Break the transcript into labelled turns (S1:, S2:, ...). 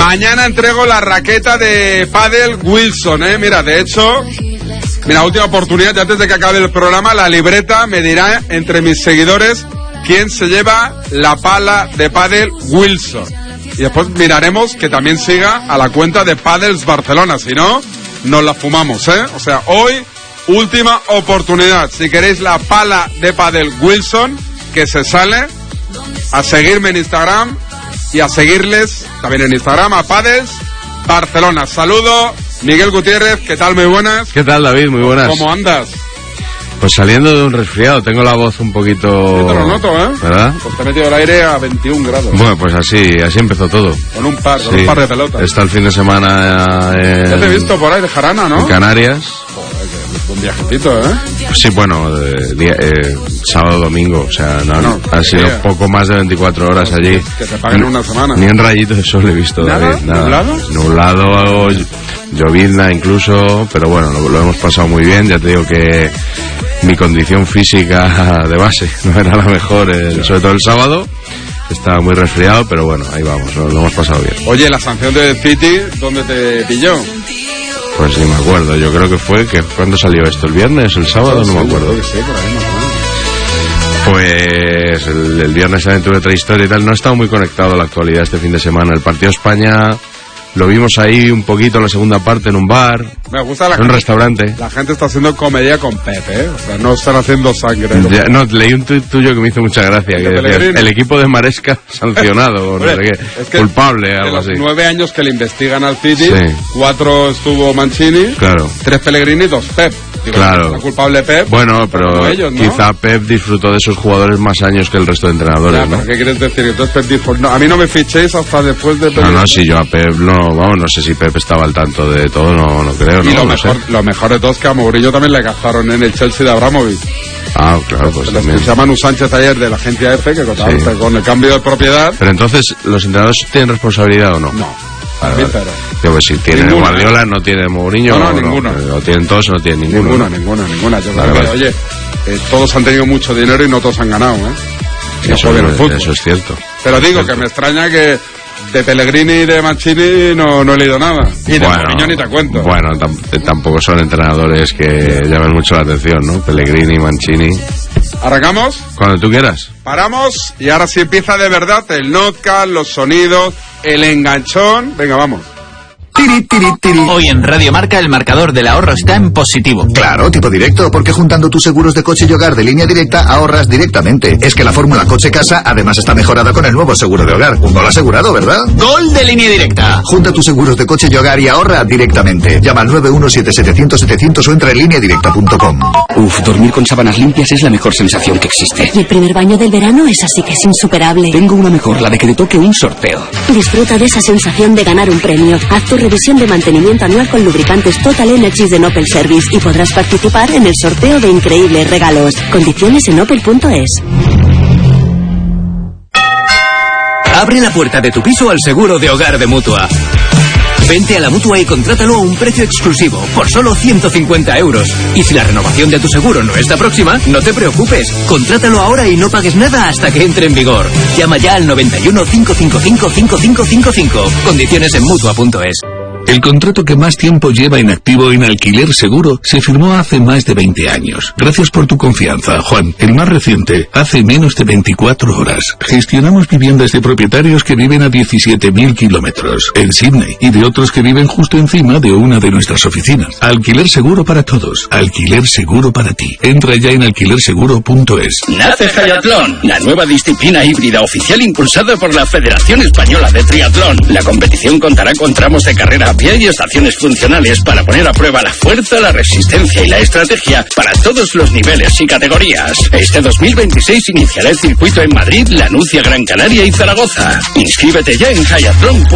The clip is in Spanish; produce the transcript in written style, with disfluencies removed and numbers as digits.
S1: Mañana entrego la raqueta de pádel Wilson, Mira, de hecho, última oportunidad, y antes de que acabe el programa, la libreta me dirá entre mis seguidores quién se lleva la pala de pádel Wilson. Y después miraremos que también siga a la cuenta de Padels Barcelona, si no, nos la fumamos, O sea, hoy, última oportunidad. Si queréis la pala de pádel Wilson, que se sale, a seguirme en Instagram y a seguirles también en Instagram a Padels Barcelona. Saludo, Miguel Gutiérrez, ¿qué tal? Muy buenas.
S2: ¿Qué tal, David? Muy buenas.
S1: ¿Cómo andas?
S2: Pues saliendo de un resfriado, tengo la voz un poquito...
S1: Sí, te lo noto,
S2: ¿verdad?
S1: Pues te he metido el aire a 21 grados.
S2: Bueno, pues así empezó todo.
S1: Con un par de pelotas.
S2: Está el fin de semana
S1: ya te he visto por ahí de jarana, ¿no?
S2: En Canarias.
S1: Joder, qué buen viajecito,
S2: Sí, bueno, sábado, domingo, o sea, han sido poco más de 24 horas allí.
S1: Que te paguen una semana.
S2: Ni un rayito de sol he visto,
S1: ¿Nada?
S2: David. Nada.
S1: ¿Nublado?
S2: Nublado, llovizna incluso, pero bueno, lo hemos pasado muy bien. Ya te digo que mi condición física de base no era la mejor, sobre todo el sábado. Estaba muy resfriado, pero bueno, ahí vamos, lo hemos pasado bien.
S1: Oye, la sanción de City, ¿dónde te pilló?
S2: Pues ni me acuerdo, yo creo que fue, ¿cuándo salió esto? ¿El viernes o el sábado? No me acuerdo.
S1: Creo que sí, por ahí no.
S2: Pues el viernes también tuve otra historia y tal. No he estado muy conectado a la actualidad este fin de semana. El partido España lo vimos ahí un poquito en la segunda parte en un bar.
S1: Me gusta
S2: en un restaurante.
S1: La gente está haciendo comedia con Pep, O sea, no están haciendo sangre.
S2: No, leí un tuit tuyo que me hizo mucha gracia, que decía, el equipo de Maresca sancionado,
S1: Hombre,
S2: no sé qué, es que culpable, algo así.
S1: 9 años que le investigan al City,
S2: sí.
S1: 4 estuvo Mancini,
S2: claro.
S1: 3 Pellegrini y 2 Pep. Digo,
S2: claro.
S1: La culpable Pep.
S2: Bueno, pero
S1: ellos, ¿no?
S2: Quizá Pep disfrutó de esos jugadores más años que el resto de entrenadores,
S1: ya,
S2: ¿no?
S1: ¿Qué quieres decir? Entonces Pep dijo, no, a mí no me fichéis hasta después de...
S2: No, si yo a Pep no sé si Pep estaba al tanto de todo, no creo,
S1: y
S2: ¿no?
S1: Lo mejor de todo es que a Mourinho también le gastaron en el Chelsea de Abramovich.
S2: Ah, claro, pues también.
S1: Se llama Manu Sánchez ayer de la agencia F, que con el cambio de propiedad...
S2: Pero entonces, ¿los entrenadores tienen responsabilidad o no?
S1: No.
S2: Vale. Pues si tiene Guardiola, no tiene Mourinho.
S1: No, ninguno.
S2: O tienen todos o no tienen ninguno.
S1: Ninguna. Yo creo que, oye, todos han tenido mucho dinero y no todos han ganado,
S2: Eso es cierto.
S1: Pero digo que me extraña que de Pellegrini y de Mancini no he leído nada. Y de Mourinho ni te cuento.
S2: Bueno, tampoco son entrenadores que llamen mucho la atención, ¿no? Pellegrini, Mancini.
S1: ¿Arrancamos?
S2: Cuando tú quieras.
S1: Paramos y ahora sí empieza de verdad el notcast, los sonidos, el enganchón. Venga, vamos.
S3: Hoy en Radio Marca el marcador del ahorro está en positivo.
S4: Claro, tipo directo, porque juntando tus seguros de coche y hogar de Línea Directa ahorras directamente. Es que la fórmula coche-casa además está mejorada con el nuevo seguro de hogar. Un gol asegurado, ¿verdad?
S3: ¡Gol de Línea Directa!
S4: Junta tus seguros de coche y hogar y ahorra directamente. Llama al 917-700-700 o entra en lineadirecta.com.
S5: Dormir con sábanas limpias es la mejor sensación que existe.
S6: Y el primer baño del verano es así que es insuperable.
S5: Tengo una mejor, la de que te toque un sorteo.
S6: Disfruta de esa sensación de ganar un premio. Haz tu revisión de mantenimiento anual con lubricantes Total Energies de Opel Service y podrás participar en el sorteo de increíbles regalos. Condiciones en opel.es.
S7: Abre la puerta de tu piso al seguro de hogar de Mutua. Vente a la Mutua y contrátalo a un precio exclusivo, por solo 150 euros. Y si la renovación de tu seguro no está próxima, no te preocupes. Contrátalo ahora y no pagues nada hasta que entre en vigor. Llama ya al 91 555 5555. Condiciones en Mutua.es.
S8: El contrato que más tiempo lleva en activo en Alquiler Seguro se firmó hace más de 20 años. Gracias por tu confianza, Juan. El más reciente, hace menos de 24 horas. Gestionamos viviendas de propietarios que viven a 17.000 kilómetros en Sydney y de otros que viven justo encima de una de nuestras oficinas. Alquiler Seguro para todos. Alquiler Seguro para ti. Entra ya en alquilerseguro.es.
S9: Nace Hayatlón, la nueva disciplina híbrida oficial impulsada por la Federación Española de Triatlón. La competición contará con tramos de carrera a pie y estaciones funcionales para poner a prueba la fuerza, la resistencia y la estrategia para todos los niveles y categorías. Este 2026 iniciará el circuito en Madrid, Lanucia, Gran Canaria y Zaragoza. Inscríbete ya en Hayatlón.